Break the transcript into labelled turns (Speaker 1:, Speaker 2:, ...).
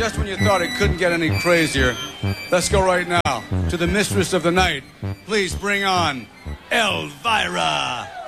Speaker 1: just when you thought it couldn't get any crazier, let's go right now to the mistress of the night. Please bring on Elvira.